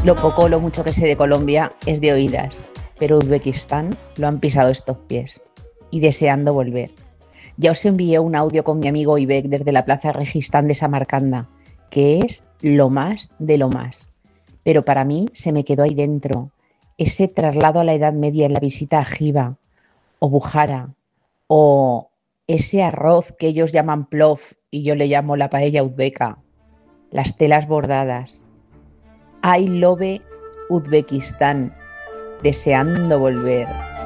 Lo poco o lo mucho que sé de Colombia es de oídas, pero Uzbekistán lo han pisado estos pies y deseando volver. Ya os envié un audio con mi amigo Ibek desde la Plaza Registán de Samarcanda, que es lo más de lo más. Pero para mí se me quedó ahí dentro ese traslado a la Edad Media en la visita a Jiva o Bujara, o ese arroz que ellos llaman plov y yo le llamo la paella uzbeca, las telas bordadas. I love Uzbekistán, deseando volver.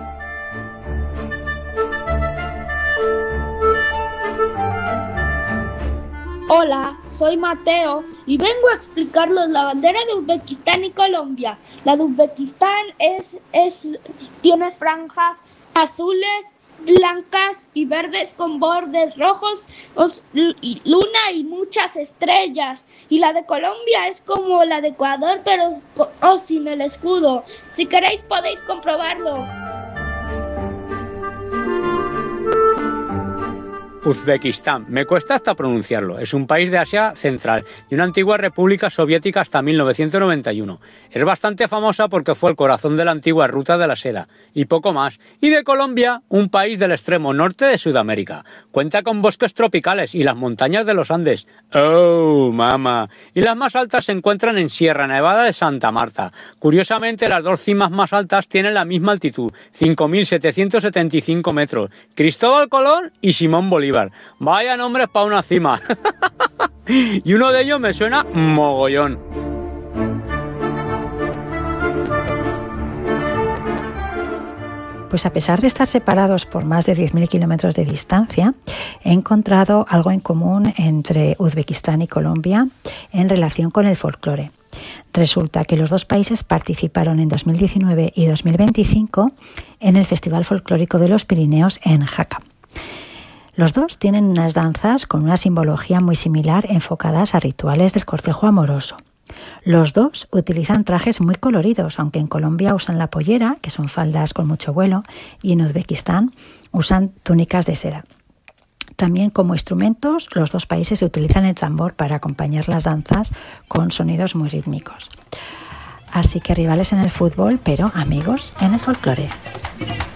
Hola, soy Mateo y vengo a explicarles la bandera de Uzbekistán y Colombia. La de Uzbekistán tiene franjas azules, blancas y verdes con bordes rojos, luna y muchas estrellas. Y la de Colombia es como la de Ecuador, pero sin el escudo. Si queréis podéis comprobarlo. Uzbekistán, me cuesta hasta pronunciarlo, es un país de Asia Central y una antigua república soviética hasta 1991. Es bastante famosa porque fue el corazón de la antigua Ruta de la Seda y poco más. Y de Colombia, un país del extremo norte de Sudamérica. Cuenta con bosques tropicales y las montañas de los Andes. ¡Oh, mama! Y las más altas se encuentran en Sierra Nevada de Santa Marta. Curiosamente, las dos cimas más altas tienen la misma altitud, 5.775 metros. Cristóbal Colón y Simón Bolívar. Vaya nombres para una cima. Y uno de ellos me suena mogollón. Pues a pesar de estar separados por más de 10.000 kilómetros de distancia, he encontrado algo en común entre Uzbekistán y Colombia en relación con el folclore. Resulta que los dos países participaron en 2019 y 2025 en el Festival Folclórico de los Pirineos en Jaca. Los dos tienen unas danzas con una simbología muy similar enfocadas a rituales del cortejo amoroso. Los dos utilizan trajes muy coloridos, aunque en Colombia usan la pollera, que son faldas con mucho vuelo, y en Uzbekistán usan túnicas de seda. También como instrumentos, los dos países utilizan el tambor para acompañar las danzas con sonidos muy rítmicos. Así que rivales en el fútbol, pero amigos en el folclore.